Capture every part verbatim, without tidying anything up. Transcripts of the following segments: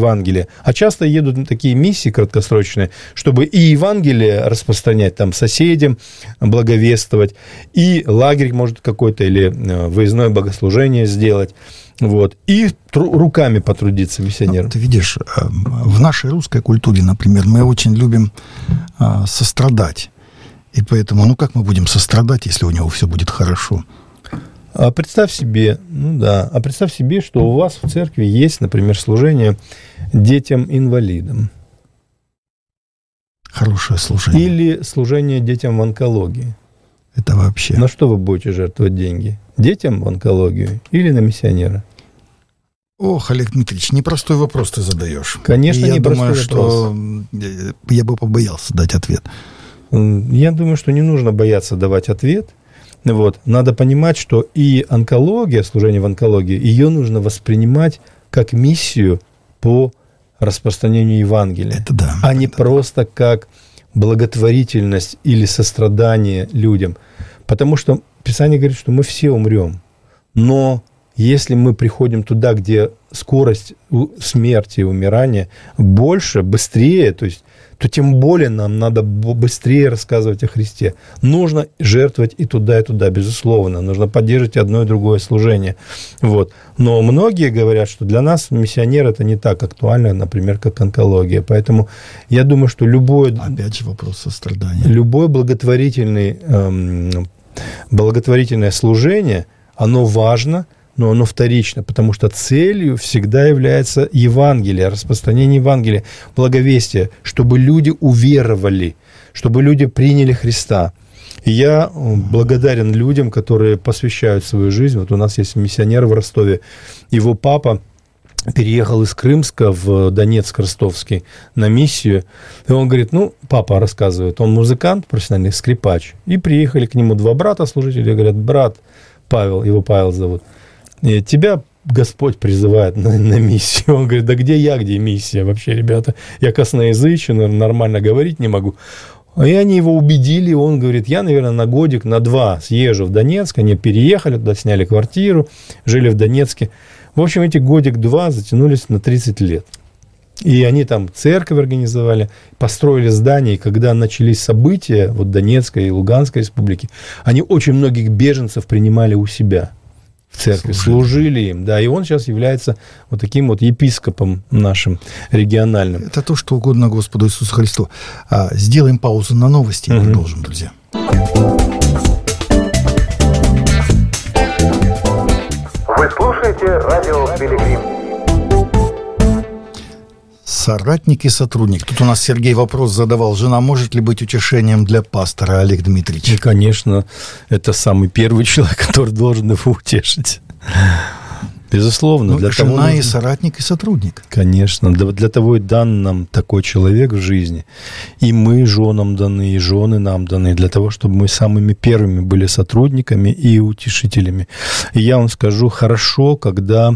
Евангелие. А часто едут на такие миссии краткосрочные, чтобы и Евангелие распространять там соседям, благовествовать, и лагерь, может, какой-то, или выездное богослужение сделать. Вот. И тру- руками потрудиться миссионерам. Ну, ты видишь, в нашей русской культуре, например, мы очень любим а, сострадать. И поэтому, ну как мы будем сострадать, если у него все будет хорошо? А представь себе, ну да, а представь себе, что у вас в церкви есть, например, служение детям-инвалидам. Хорошее служение. Или служение детям в онкологии. Это вообще... На что вы будете жертвовать деньги? Детям в онкологию или на миссионера? Ох, Олег Дмитриевич, непростой вопрос ты задаешь. Конечно, я непростой думаю, вопрос. Что я бы побоялся дать ответ. Я думаю, что не нужно бояться давать ответ. Вот. Надо понимать, что и онкология, служение в онкологии, ее нужно воспринимать как миссию по распространению Евангелия. Это да. А не это просто как благотворительность или сострадание людям. Потому что Писание говорит, что мы все умрем. Но если мы приходим туда, где скорость смерти и умирания больше, быстрее, то есть, то тем более нам надо быстрее рассказывать о Христе. Нужно жертвовать и туда, и туда, безусловно. Нужно поддерживать одно и другое служение. Вот. Но многие говорят, что для нас миссионер это не так актуально, например, как онкология. Поэтому я думаю, что любое... Опять же вопрос сострадания. Любое благотворительный, эм, благотворительное служение, оно важно, но оно вторично, потому что целью всегда является Евангелие, распространение Евангелия, благовестие, чтобы люди уверовали, чтобы люди приняли Христа. И я благодарен людям, которые посвящают свою жизнь. Вот у нас есть миссионер в Ростове, его папа переехал из Крымска в Донецк ростовский на миссию, и он говорит, ну, папа рассказывает, он музыкант, профессиональный скрипач, и приехали к нему два брата служители, говорят, брат Павел, его Павел зовут, тебя Господь призывает на, на миссию. Он говорит, да где я, где миссия вообще, ребята? Я косноязычен, нормально говорить не могу. И они его убедили, он говорит, я, наверное, на годик, на два съезжу в Донецк. Они переехали туда, сняли квартиру, жили в Донецке. В общем, эти годик-два затянулись на тридцать лет. И они там церковь организовали, построили здание, и когда начались события вот Донецкой и Луганской республики, они очень многих беженцев принимали у себя в церкви, служили. служили им, да, и он сейчас является вот таким вот епископом нашим региональным. Это то, что угодно Господу Иисусу Христу. А, сделаем паузу на новости и угу. продолжим, друзья. Вы слушаете радио «Пилигрим». Соратник и сотрудник. Тут у нас Сергей вопрос задавал. Жена может ли быть утешением для пастора, Олег Дмитриевич? И, конечно, это самый первый человек, который должен его утешить. Безусловно. Ну, для жена того и нужно... соратник, и сотрудник. Конечно. Для, для того и дан нам такой человек в жизни. И мы женам даны, и жены нам даны. Для того, чтобы мы самыми первыми были сотрудниками и утешителями. И я вам скажу, хорошо, когда...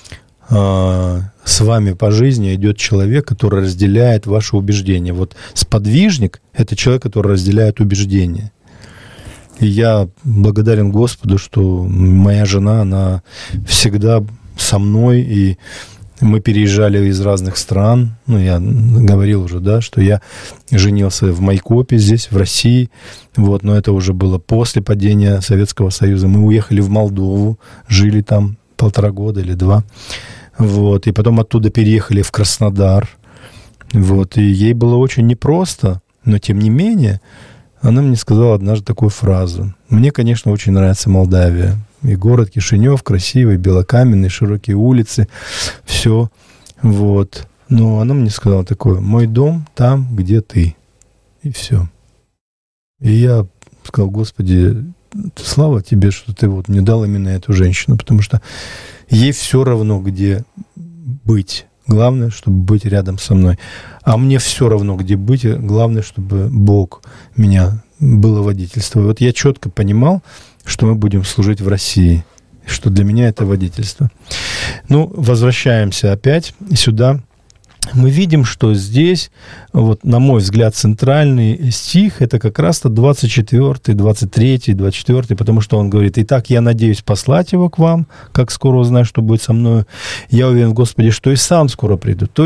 с вами по жизни идет человек, который разделяет ваши убеждения. Вот сподвижник – это человек, который разделяет убеждения. И я благодарен Господу, что моя жена, она всегда со мной, и мы переезжали из разных стран. Ну, я говорил уже, да, что я женился в Майкопе здесь, в России, вот, но это уже было после падения Советского Союза. Мы уехали в Молдову, жили там полтора года или два. Вот, и потом оттуда переехали в Краснодар. Вот, и ей было очень непросто, но тем не менее, она мне сказала однажды такую фразу. Мне, конечно, очень нравится Молдавия. И город Кишинев красивый, белокаменный, широкие улицы, все. Вот. Но она мне сказала такое: мой дом там, где ты. И все. И я сказал: Господи, слава тебе, что ты вот мне дал именно эту женщину, потому что ей все равно, где быть. Главное, чтобы быть рядом со мной. А мне все равно, где быть. Главное, чтобы Бог меня было водительство. И вот я четко понимал, что мы будем служить в России, что для меня это водительство. Ну, возвращаемся опять сюда. Мы видим, что здесь, вот, на мой взгляд, центральный стих — это как раз-то двадцать четвёртый, двадцать третий, двадцать четвёртый, потому что он говорит: «Итак, я надеюсь послать его к вам, как скоро узнаю, что будет со мною. Я уверен в Господе, что и сам скоро приду». То